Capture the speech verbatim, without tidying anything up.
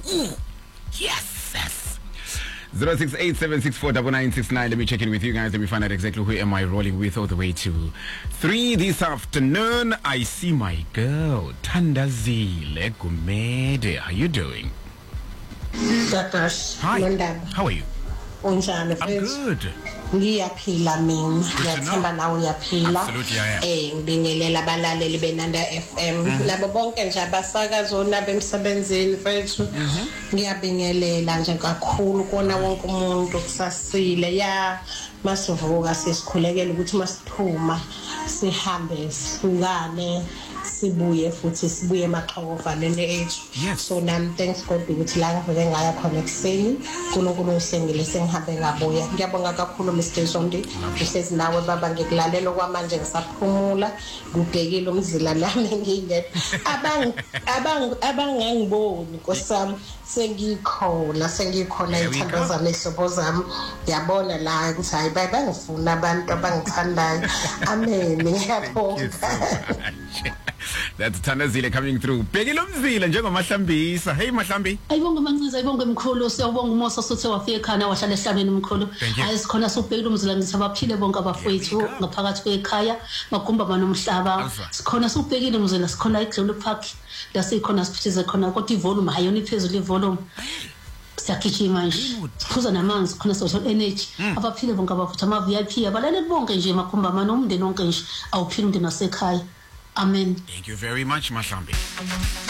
Ooh, yes, yes. zero six eight seven six four nine nine six nine. Let me check in with you guys. Let me find out exactly who am I rolling with all the way to three this afternoon. I see my girl, Thandazile Gumede. How you doing? Tatash, Hi. How are you? Unjani? I'm good. Ngiyaphila mina. Ngiyathemba nawe uyaphila. Absolutely, I am. Eh, ngibingelela abalaleli beNanda F M. Labo bonke nje abasakazona bemsebenzini fethu. Ngiyabingelela nje kakhulu kona wonke umuntu kusasile ya masivuka sesikhulekela ukuthi masiphuma sihambe sifukane sibuye futhi sibuye emaxhokovaleni ethu. Yes. So nami thanks God ukuthi la ngivele ngaya khona ekseni uNkulunkulu usengile sengihambe ngabuya. Ngiyabonga kakhulu Mister Zondi uhlezi nawe baba ngikulalela kwamanje ngisaphumula ngibhekile umzila nami ngingedwa abang abang abangangiboni nkosami sengikhona sengikhona ithandaza lehlobo zami yabona la ukuthi hayi bayangifuna abantu abangithandayo amen ngiyabonga. That's Thandazile coming through. Bhekile umzila njengomahlambisa. Hey Mahlambi. Ayibonga Mancinza, ayibonga Mkhulu, siyabonga uMosa sothi wafika ekhaya washala ehlabeni Mkhulu. Ayisikhona sobhekile umzila ngithi abaphile bonke abafowethu ngaphakathi kwekhaya magumba manomhlaba. Sikhona sobhekile umzila sikhona eGlue Park. La sikhona siphithize khona kodwa ivolume hayona iphezulu ivolume. Siyagijima nje. Siphuza namanzi khona social energy. Abaphile bonke abafowethu ama V I P abalaleli bonke nje magumba manomndeni wonke nje awuphila umndeni wasekhaya. Amen. Thank you very much, Mahlambi.